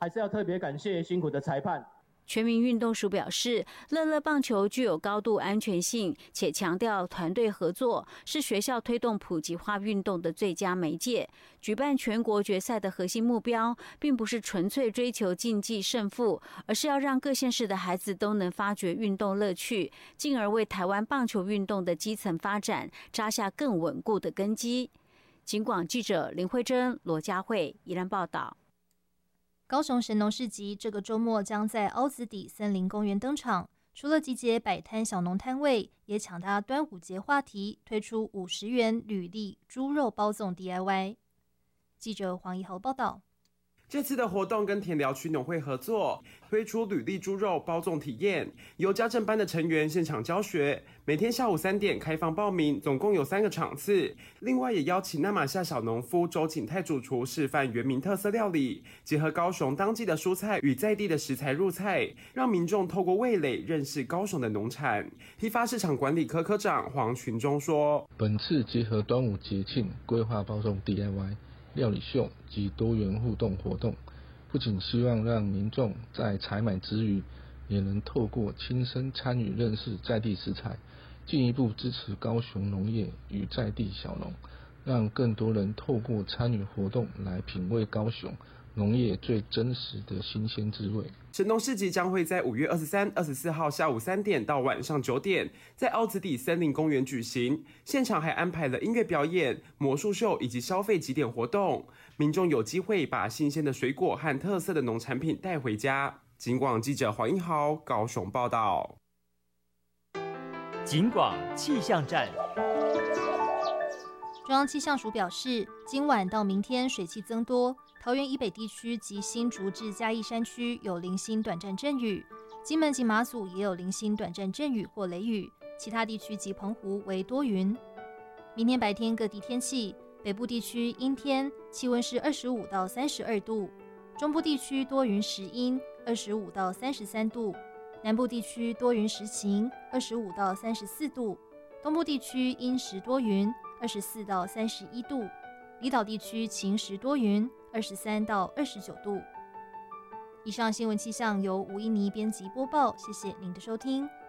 还是要特别感谢辛苦的裁判。 全民运动署表示，乐乐棒球具有高度安全性，且强调团队合作，是学校推动普及化运动的最佳媒介。举办全国决赛的核心目标，并不是纯粹追求竞技胜负，而是要让各县市的孩子都能发掘运动乐趣，进而为台湾棒球运动的基层发展扎下更稳固的根基。警广记者林慧珍、罗佳慧宜兰报道。 高雄神农市集这个周末将在凹子底森林公园登场，除了集结摆摊小农摊位，也抢搭端午节话题，推出50元履历猪肉包粽 DIY。 记者黄怡豪报道。 这次的活动跟田寮区农会合作，推出履历猪肉包粽体验，由家政班的成员现场教学，每天下午3点开放报名，总共有3个场次。另外也邀请那玛夏小农夫周景泰主厨示范原民特色料理，结合高雄当季的蔬菜与在地的食材入菜，让民众透过味蕾认识高雄的农产。批发市场管理科科长黄群忠说：“ 本次结合端午节庆，规划包粽 DIY。料理秀及多元互动活动，不仅希望让民众在采买之余，也能透过亲身参与认识在地食材，进一步支持高雄农业与在地小农，让更多人透过参与活动来品味高雄农业最真实的新鲜滋味。” 神农市集将会在5月23、24号下午3点到晚上9点，在凹子底森林公园举行。现场还安排了音乐表演、魔术秀以及消费集点活动，民众有机会把新鲜的水果和特色的农产品带回家。警广记者黄英豪高雄报道。 警广气象站。 中央气象署表示，今晚到明天水汽增多，桃园以北地区及新竹至嘉义山区有零星短暂阵雨，金门及马祖也有零星短暂阵雨或雷雨，其他地区及澎湖为多云。明天白天各地天气，北部地区阴天，气温是25到32度，中部地区多云时阴，25到33度，南部地区多云时晴，25到34度，东部地区阴时多云，24到31度，离岛地区晴时多云，23到29度。以上新闻气象由吴依妮编辑播报，谢谢您的收听。